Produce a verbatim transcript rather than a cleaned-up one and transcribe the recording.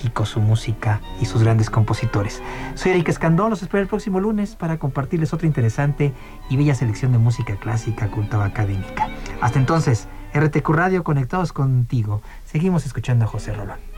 México, su música y sus grandes compositores. Soy Eric Escandón, los espero el próximo lunes para compartirles otra interesante y bella selección de música clásica, culta o académica. Hasta entonces, R T Q Radio, conectados contigo. Seguimos escuchando a José Rolón.